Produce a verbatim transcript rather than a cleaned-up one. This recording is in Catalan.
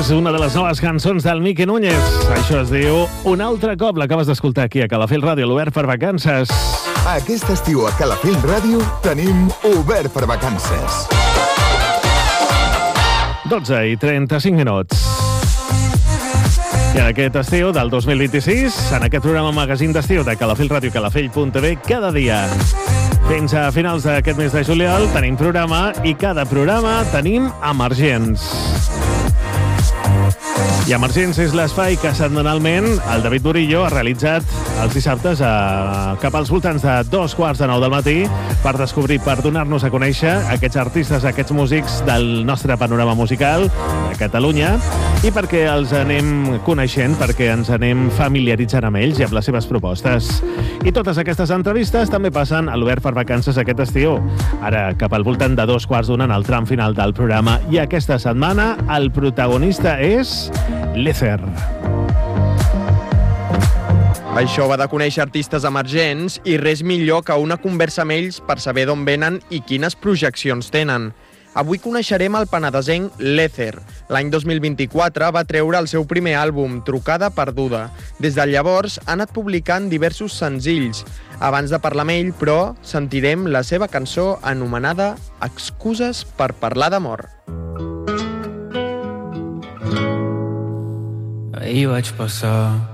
És una de les noves cançons del Miqui Núñez. Això es diu Un altre cop. L'acabes d'escoltar aquí a Calafell Ràdio, l'Obert per Vacances. Aquest estiu a Calafell Ràdio tenim Obert per Vacances. dotze i trenta-cinc minuts. I en aquest estiu del dos mil vint-i-sis, en aquest programa magazín d'estiu de Calafell Ràdio, calafell punt tv, cada dia fins a finals d'aquest mes de juliol tenim programa i cada programa tenim Emergents. I Emergents és l'espai que setmanalment el David Burillo ha realitzat els dissabtes a, cap als voltants de dos quarts de nou del matí per descobrir, per donar-nos a conèixer aquests artistes, aquests músics del nostre panorama musical de Catalunya i perquè els anem coneixent, perquè ens anem familiaritzant amb ells i amb les seves propostes. I totes aquestes entrevistes també passen a l'Obert per Vacances aquest estiu. Ara, cap al voltant de dos quarts d'una en el tram final del programa. I aquesta setmana el protagonista és Lezer. Això va de conèixer artistes emergents i res millor que una conversa amb ells per saber d'on venen i quines projeccions tenen. Avui coneixerem el penedesenc Lezer. L'any dos mil vint-i-quatre va treure el seu primer àlbum, Trucada perduda. Des de llavors ha anat publicant diversos senzills. Abans de parlar amb ell, però, sentirem la seva cançó anomenada Excuses per parlar d'amor. Ahir vaig passar